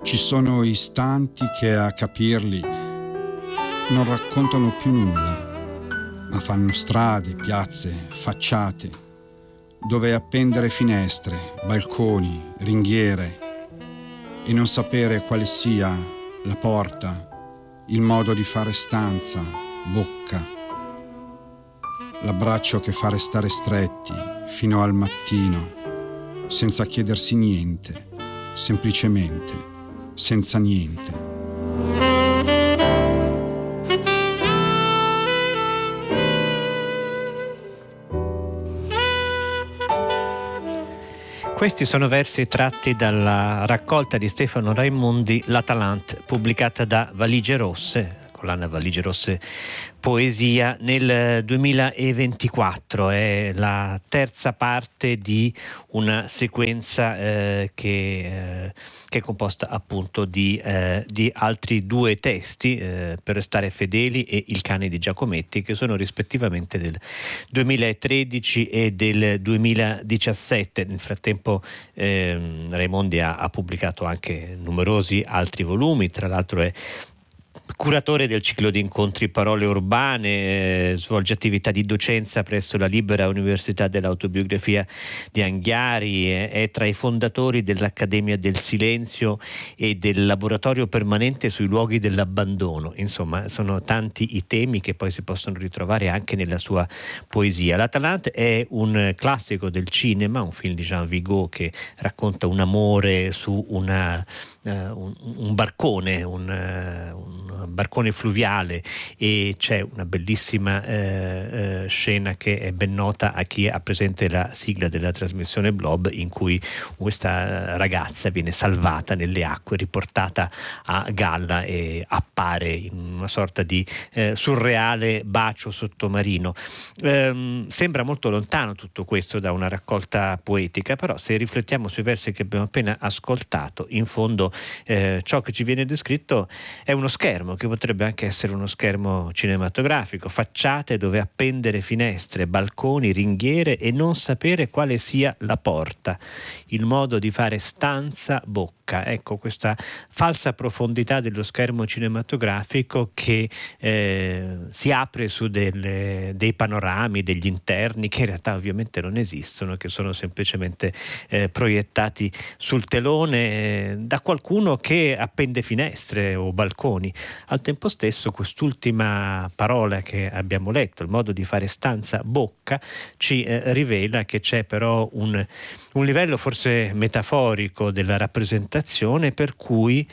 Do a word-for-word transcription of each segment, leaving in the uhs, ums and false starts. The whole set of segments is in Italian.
Ci sono istanti che a capirli non raccontano più nulla, ma fanno strade, piazze, facciate, dove appendere finestre, balconi, ringhiere e non sapere quale sia la porta, il modo di fare stanza, bocca, l'abbraccio che fa restare stretti fino al mattino, senza chiedersi niente, semplicemente, senza niente. Questi sono versi tratti dalla raccolta di Stefano Raimondi, L'Atalante, pubblicata da Valigie Rosse, collana Valigie Rosse Poesia, nel duemilaventiquattro. È la terza parte di una sequenza eh, che, eh, che è composta appunto di, eh, di altri due testi, eh, Per restare fedeli e Il cane di Giacometti, che sono rispettivamente del duemilatredici e del duemiladiciassette. Nel frattempo eh, Raimondi ha, ha pubblicato anche numerosi altri volumi, tra l'altro è curatore del ciclo di incontri Parole Urbane, eh, svolge attività di docenza presso la Libera Università dell'Autobiografia di Anghiari, eh, è tra i fondatori dell'Accademia del Silenzio e del Laboratorio Permanente sui luoghi dell'abbandono. Insomma, sono tanti i temi che poi si possono ritrovare anche nella sua poesia. L'Atalante è un classico del cinema, un film di Jean Vigo che racconta un amore su una, uh, un, un barcone, un, uh, un barcone fluviale, e c'è una bellissima eh, eh, scena che è ben nota a chi ha presente la sigla della trasmissione Blob, in cui questa ragazza viene salvata nelle acque, riportata a galla e appare in una sorta di eh, surreale bacio sottomarino. Ehm, sembra molto lontano tutto questo da una raccolta poetica, però se riflettiamo sui versi che abbiamo appena ascoltato, in fondo eh, ciò che ci viene descritto è uno schermo che potrebbe anche essere uno schermo cinematografico, facciate dove appendere finestre, balconi, ringhiere e non sapere quale sia la porta, il modo di fare stanza, bocca. Ecco, questa falsa profondità dello schermo cinematografico che eh, si apre su delle, dei panorami, degli interni che in realtà ovviamente non esistono, che sono semplicemente eh, proiettati sul telone eh, da qualcuno che appende finestre o balconi. Al tempo stesso quest'ultima parola che abbiamo letto, il modo di fare stanza, bocca, ci eh, rivela che c'è però un, un livello forse metaforico della rappresentazione per cui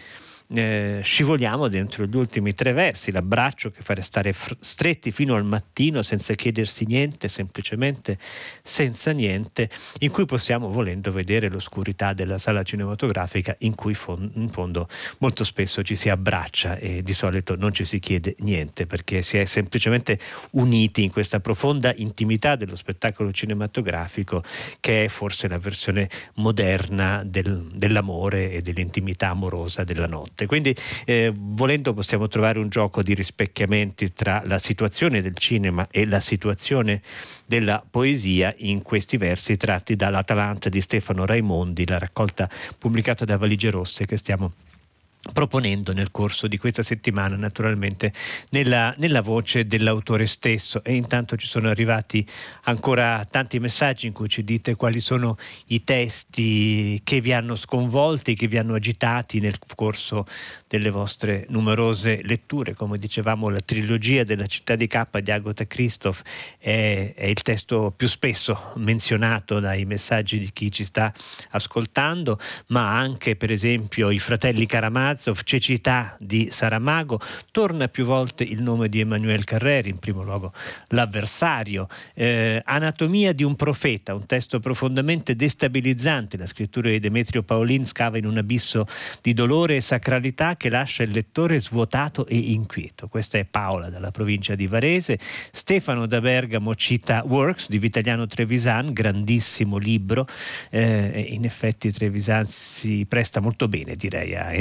Eh, scivoliamo dentro gli ultimi tre versi, l'abbraccio che fa restare fr- stretti fino al mattino senza chiedersi niente, semplicemente senza niente, in cui possiamo volendo vedere l'oscurità della sala cinematografica in cui fon- in fondo molto spesso ci si abbraccia e di solito non ci si chiede niente, perché si è semplicemente uniti in questa profonda intimità dello spettacolo cinematografico, che è forse la versione moderna del, dell'amore e dell'intimità amorosa della notte. Quindi eh, volendo possiamo trovare un gioco di rispecchiamenti tra la situazione del cinema e la situazione della poesia in questi versi tratti dall'Atalante di Stefano Raimondi, la raccolta pubblicata da Valigie Rosse che stiamo proponendo nel corso di questa settimana, naturalmente nella, nella voce dell'autore stesso. E intanto ci sono arrivati ancora tanti messaggi in cui ci dite quali sono i testi che vi hanno sconvolti, che vi hanno agitati nel corso delle vostre numerose letture. Come dicevamo, la trilogia della Città di K di Agatha Christoph è, è il testo più spesso menzionato dai messaggi di chi ci sta ascoltando, ma anche per esempio i fratelli Karamazov, Cecità di Saramago, torna più volte il nome di Emmanuel Carrère, in primo luogo L'avversario, eh, Anatomia di un profeta, un testo profondamente destabilizzante. La scrittura di Demetrio Paolin scava in un abisso di dolore e sacralità che lascia il lettore svuotato e inquieto. Questa è Paola dalla provincia di Varese. Stefano da Bergamo cita Works di Vitaliano Trevisan, grandissimo libro, eh, in effetti Trevisan si presta molto bene, direi, a entrare in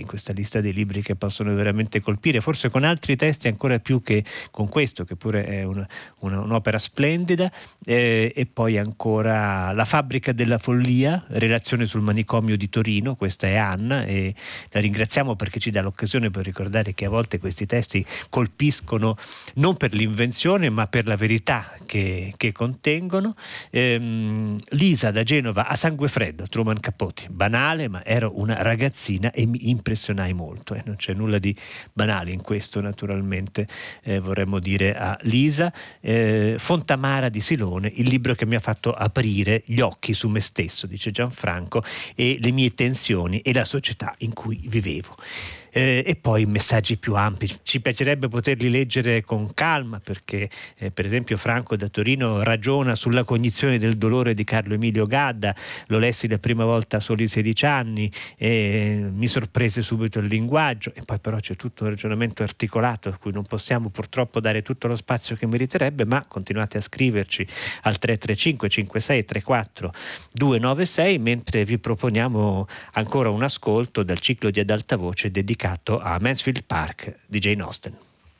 in questa lista dei libri che possono veramente colpire, forse con altri testi ancora più che con questo, che pure è una, una, un'opera splendida, eh, e poi ancora La fabbrica della follia, relazione sul manicomio di Torino. Questa è Anna e la ringraziamo perché ci dà l'occasione per ricordare che a volte questi testi colpiscono non per l'invenzione ma per la verità che, che contengono. ehm, Lisa da Genova, A sangue freddo, Truman Capote, banale ma ero una ragazzina e mi impressionai molto, eh. Non c'è nulla di banale in questo, naturalmente, eh, vorremmo dire a Lisa. eh, Fontamara di Silone, il libro che mi ha fatto aprire gli occhi su me stesso, dice Gianfranco, e le mie tensioni e la società in cui vivevo. Eh, e poi messaggi più ampi, ci piacerebbe poterli leggere con calma perché eh, per esempio Franco da Torino ragiona sulla cognizione del dolore di Carlo Emilio Gadda. Lo lessi la prima volta a soli sedici anni e mi sorprese subito il linguaggio, e poi però c'è tutto un ragionamento articolato a cui non possiamo purtroppo dare tutto lo spazio che meriterebbe, ma continuate a scriverci al tre tre cinque cinque sei tre quattro due nove sei, mentre vi proponiamo ancora un ascolto dal ciclo di Ad alta voce dedicato a Mansfield Park di Jane Austen.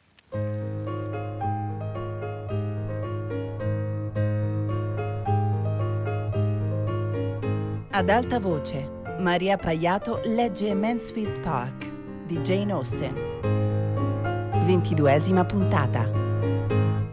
Ad alta voce, Maria Paiato legge Mansfield Park di Jane Austen. ventiduesima puntata.